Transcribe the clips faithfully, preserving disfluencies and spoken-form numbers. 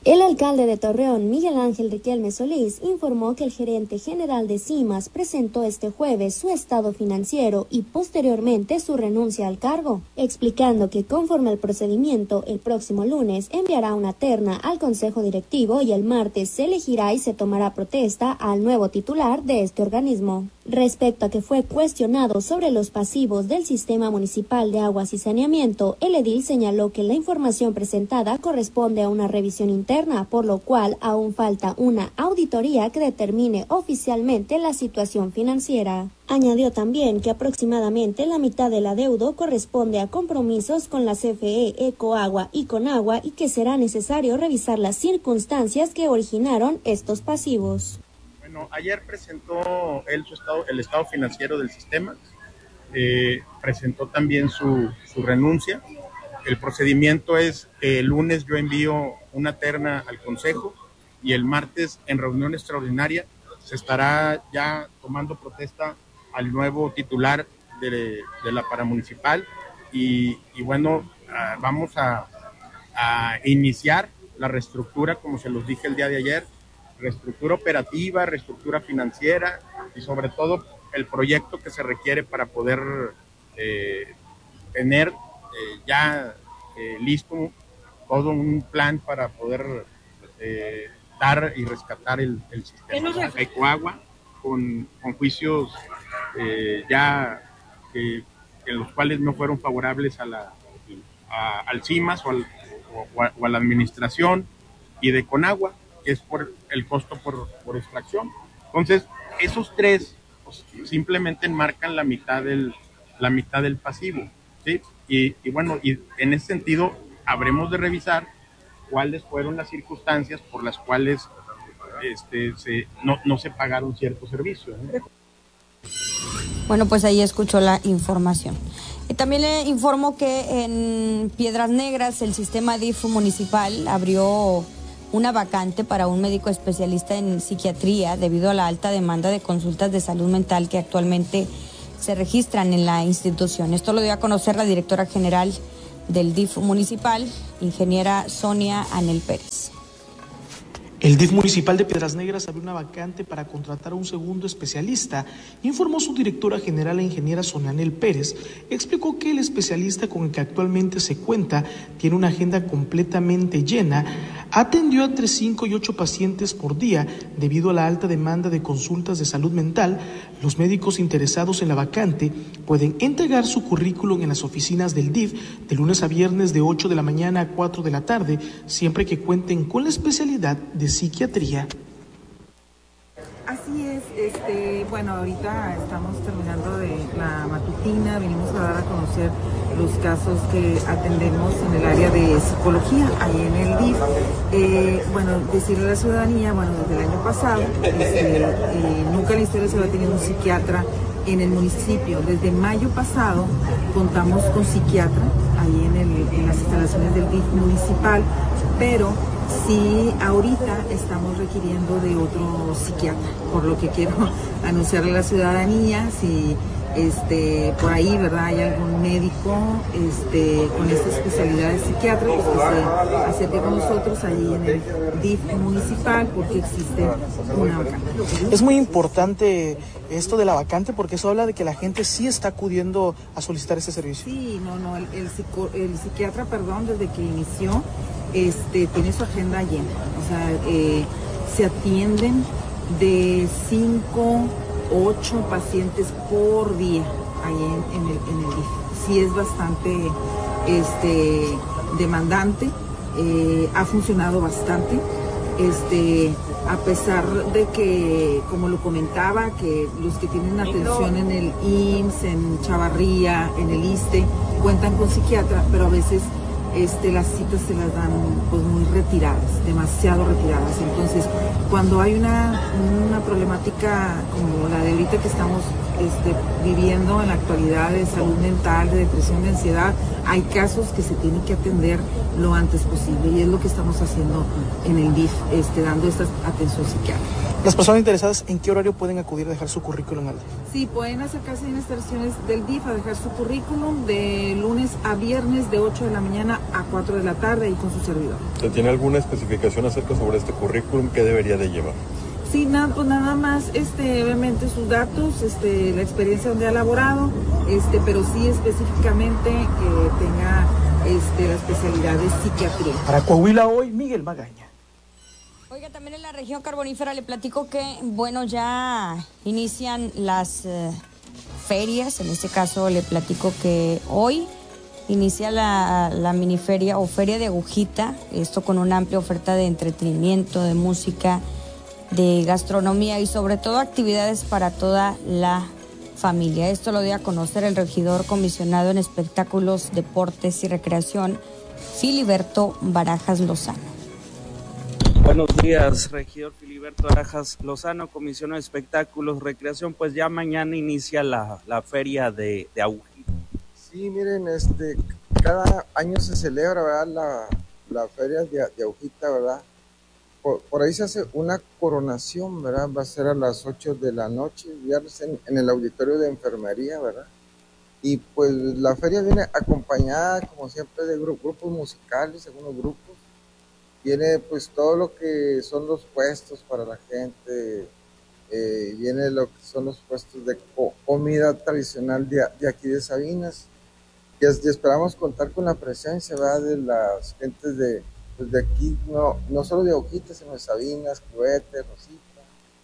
El alcalde de Torreón, Miguel Ángel Riquelme Solís, informó que el gerente general de CIMAS presentó este jueves su estado financiero y posteriormente su renuncia al cargo, explicando que conforme al procedimiento, el próximo lunes enviará una terna al consejo directivo y el martes se elegirá y se tomará protesta al nuevo titular de este organismo. Respecto a que fue cuestionado sobre los pasivos del Sistema Municipal de Aguas y Saneamiento, el edil señaló que la información presentada corresponde a una revisión interna, por lo cual aún falta una auditoría que determine oficialmente la situación financiera. Añadió también que aproximadamente la mitad del adeudo corresponde a compromisos con la C F E, Ecoagua y Conagua y que será necesario revisar las circunstancias que originaron estos pasivos. Bueno, ayer presentó él su estado, el estado financiero del sistema, eh, presentó también su, su renuncia. El procedimiento es que el lunes yo envío una terna al consejo y el martes en reunión extraordinaria se estará ya tomando protesta al nuevo titular de, de la paramunicipal y, y bueno, uh, vamos a, a iniciar la reestructura, como se los dije el día de ayer, reestructura operativa, reestructura financiera y sobre todo el proyecto que se requiere para poder eh, tener eh, ya eh, listo todo un plan para poder eh, dar y rescatar el, el sistema de Ecoagua con, con juicios eh, ya que, en los cuales no fueron favorables a la, a, al CIMAS o, al, o, a, o a la administración, y de Conagua, que es por el costo por, por extracción. Entonces, esos tres pues, simplemente enmarcan la mitad del, la mitad del pasivo, ¿sí? Y, y bueno, y en ese sentido, habremos de revisar cuáles fueron las circunstancias por las cuales este, se, no, no se pagaron ciertos servicios, ¿eh? Bueno, pues ahí escuchó la información. Y también le informo que en Piedras Negras el sistema D I F municipal abrió una vacante para un médico especialista en psiquiatría debido a la alta demanda de consultas de salud mental que actualmente se registran en la institución. Esto lo dio a conocer la directora general del D I F municipal, ingeniera Sonia Anel Pérez. El D I F municipal de Piedras Negras abrió una vacante para contratar a un segundo especialista, informó su directora general, la ingeniera Sonia Anel Pérez. Explicó que el especialista con el que actualmente se cuenta tiene una agenda completamente llena, atendió entre cinco y ocho pacientes por día debido a la alta demanda de consultas de salud mental. Los médicos interesados en la vacante pueden entregar su currículum en las oficinas del D I F de lunes a viernes de ocho de la mañana a cuatro de la tarde, siempre que cuenten con la especialidad de psiquiatría. Así es, este, bueno, ahorita estamos terminando de la matutina, venimos a dar a conocer los casos que atendemos en el área de psicología, ahí en el D I F. Eh, bueno, decirle a la ciudadanía, bueno, desde el año pasado, este, eh, nunca en la historia se había tenido un psiquiatra en el municipio. Desde mayo pasado contamos con psiquiatra ahí en, el, en las instalaciones del D I F municipal, pero sí, ahorita estamos requiriendo de otro psiquiatra, por lo que quiero anunciarle a la ciudadanía, si este, por ahí, ¿verdad?, hay algún médico este, con esta especialidad de psiquiatra, pues que se acerque con nosotros ahí en el D I F municipal, porque existe una vacante. Es muy importante esto de la vacante, porque eso habla de que la gente sí está acudiendo a solicitar este servicio. Sí, no, no, el, el, psico, el psiquiatra, perdón, desde que inició, Este, tiene su agenda llena, o sea, eh, se atienden de cinco, ocho pacientes por día ahí en, en el, en el D I F. Sí es bastante este, demandante, eh, ha funcionado bastante, este, a pesar de que, como lo comentaba, que los que tienen atención en el I M S S, en Chavarría, en el ISSSTE, cuentan con psiquiatra, pero a veces Este, las citas se las dan pues muy retiradas, demasiado retiradas. Entonces, cuando hay una, una problemática como la de ahorita que estamos este, viviendo en la actualidad de salud mental, de depresión, de ansiedad, hay casos que se tienen que atender lo antes posible, y es lo que estamos haciendo en el D I F, este, dando esta atención psiquiátrica. Las personas interesadas, ¿en qué horario pueden acudir a dejar su currículum al D I F? Sí, pueden acercarse a las instalaciones del D I F a dejar su currículum de lunes a viernes de ocho de la mañana a cuatro de la tarde y con su servidor. ¿Tiene alguna especificación acerca sobre este currículum? ¿Qué debería de llevar? Sí, nada, pues nada más, este, obviamente sus datos, este, la experiencia donde ha laborado, este, pero sí específicamente que tenga este, la especialidad de psiquiatría. Para Coahuila Hoy, Miguel Magaña. Oiga, también en la región carbonífera le platico que, bueno, ya inician las eh, ferias. En este caso le platico que hoy inicia la, la miniferia o feria de Agujita, esto con una amplia oferta de entretenimiento, de música, de gastronomía y sobre todo actividades para toda la familia. Esto lo dio a conocer el regidor comisionado en espectáculos, deportes y recreación, Filiberto Barajas Lozano. Buenos días, regidor Filiberto Barajas Lozano, comisionado de espectáculos, recreación. Pues ya mañana inicia la, la feria de, de Agujita. Sí, miren, este, cada año se celebra, ¿verdad? La, la feria de, de Agujita, ¿verdad? Por, por ahí se hace una coronación, ¿verdad? Va a ser a las ocho de la noche, viernes, en, en el auditorio de enfermería, ¿verdad? Y pues la feria viene acompañada, como siempre, de gru- grupos musicales, algunos grupos. Viene pues todo lo que son los puestos para la gente, eh, viene lo que son los puestos de co- comida tradicional de, de aquí de Sabinas. Y, es, y esperamos contar con la presencia, ¿verdad? De las gentes de pues de aquí, no, no solo de Agujita, sino de Sabinas, Cluete, Rosita.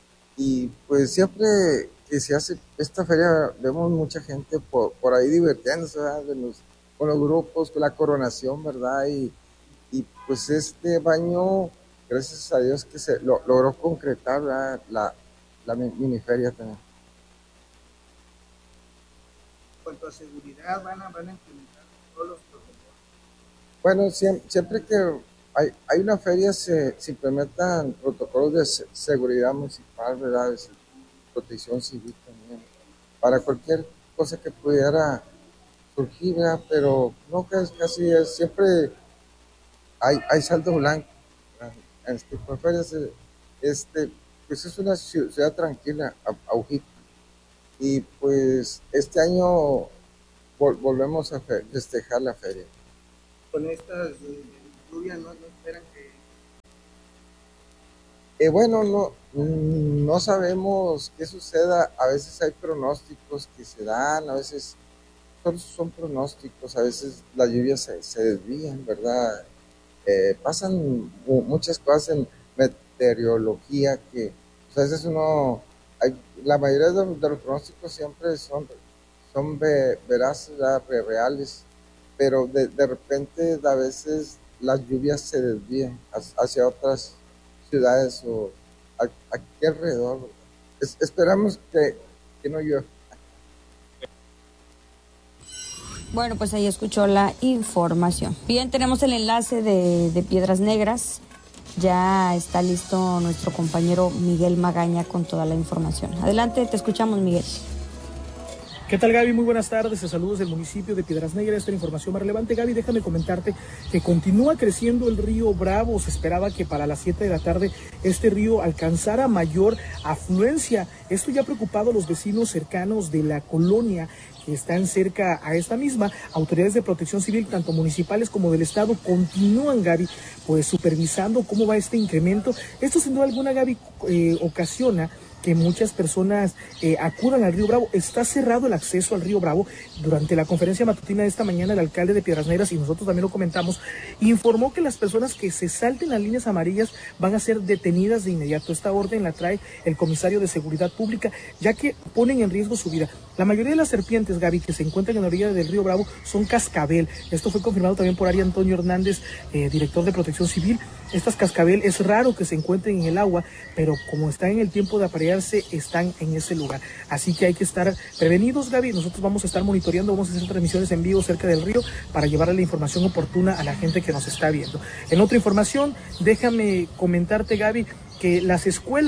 Y pues siempre que se hace esta feria, vemos mucha gente por, por ahí divirtiéndose, ¿verdad? De los, con los grupos, con la coronación, ¿verdad? Y, y pues este año, gracias a Dios que se lo, logró concretar, ¿verdad? La, la miniferia también. En cuanto a seguridad, van a, van a implementar todos los protocolos. Bueno, siempre, siempre que hay, hay una feria se, se implementan protocolos de se, seguridad municipal, ¿verdad? De protección civil también, para cualquier cosa que pudiera surgir, ¿verdad? Pero no, casi, casi es, siempre hay, hay saldo blanco, ¿verdad? En este tipo de ferias, este, pues es una ciudad tranquila, Agujita, y pues este año vol, volvemos a fe, festejar la feria. Con estas eh, lluvias, ¿no? ¿No esperan que...? Eh, bueno, no, no sabemos qué suceda. A veces hay pronósticos que se dan, a veces son, son pronósticos, a veces las lluvias se, se desvían, ¿verdad? Eh, pasan muchas cosas en meteorología que pues a veces uno, hay, la mayoría de, de los pronósticos siempre son, son ve, veraces, ¿verdad? Reales, pero de, de repente a veces las lluvias se desvían hacia otras ciudades o aquí alrededor. Es, esperamos que, que no llueva. Bueno, pues ahí escuchó la información. Bien, tenemos el enlace de, de Piedras Negras. Ya está listo nuestro compañero Miguel Magaña con toda la información. Adelante, te escuchamos, Miguel. ¿Qué tal, Gaby? Muy buenas tardes, saludos del municipio de Piedras Negras. Esta es la información más relevante. Gaby, déjame comentarte que continúa creciendo el río Bravo. Se esperaba que para las siete de la tarde este río alcanzara mayor afluencia. Esto ya ha preocupado a los vecinos cercanos de la colonia que están cerca a esta misma. Autoridades de protección civil, tanto municipales como del estado, continúan, Gaby, pues supervisando cómo va este incremento. Esto sin duda alguna, Gaby, eh, ocasiona que muchas personas eh, acudan al río Bravo. Está cerrado el acceso al río Bravo. Durante la conferencia matutina de esta mañana, el alcalde de Piedras Negras, y nosotros también lo comentamos, informó que las personas que se salten las líneas amarillas van a ser detenidas de inmediato. Esta orden la trae el comisario de Seguridad Pública, ya que ponen en riesgo su vida. La mayoría de las serpientes, Gaby, que se encuentran en la orilla del río Bravo son cascabel. Esto fue confirmado también por Ari Antonio Hernández, eh, director de Protección Civil. Estas cascabel es raro que se encuentren en el agua, pero como están en el tiempo de aparearse, están en ese lugar. Así que hay que estar prevenidos, Gaby. Nosotros vamos a estar monitoreando, vamos a hacer transmisiones en vivo cerca del río para llevarle la información oportuna a la gente que nos está viendo. En otra información, déjame comentarte, Gaby, que las escuelas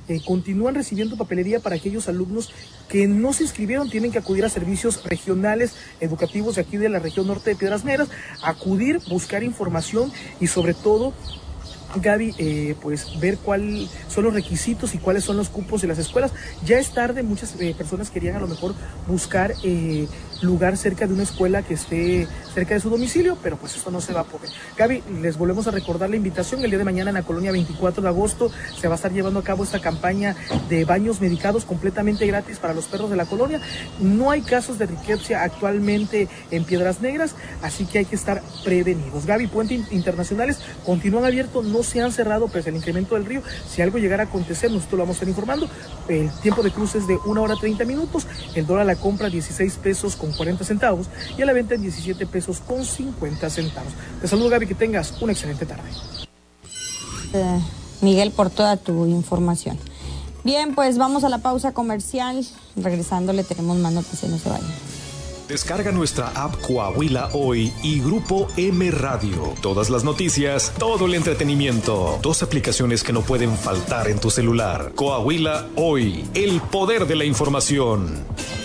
eh, continúan recibiendo papelería para aquellos alumnos que no se inscribieron. Tienen que acudir a servicios regionales educativos de aquí de la región norte de Piedras Negras, acudir, buscar información y sobre todo, Gaby, eh, pues ver cuáles son los requisitos y cuáles son los cupos de las escuelas. Ya es tarde, muchas eh, personas querían a lo mejor buscar eh, lugar cerca de una escuela que esté cerca de su domicilio, pero pues esto no se va a poder. Gaby, les volvemos a recordar la invitación. El día de mañana en la colonia veinticuatro de agosto se va a estar llevando a cabo esta campaña de baños medicados completamente gratis para los perros de la colonia. No hay casos de riqueza actualmente en Piedras Negras, así que hay que estar prevenidos. Gaby, puentes internacionales continúan abiertos, no se han cerrado pese al incremento del río. Si algo llegara a acontecer, nosotros lo vamos a estar informando. El tiempo de cruce es de una hora treinta minutos, el dólar a la compra dieciséis pesos con cuarenta centavos y a la venta en diecisiete pesos con cincuenta centavos. Te saludo, Gaby, que tengas una excelente tarde. Eh, Miguel, por toda tu información. Bien, pues vamos a la pausa comercial. Regresando le tenemos más noticias, no se vayan. Descarga nuestra app Coahuila Hoy y Grupo M Radio. Todas las noticias, todo el entretenimiento. Dos aplicaciones que no pueden faltar en tu celular. Coahuila Hoy, el poder de la información.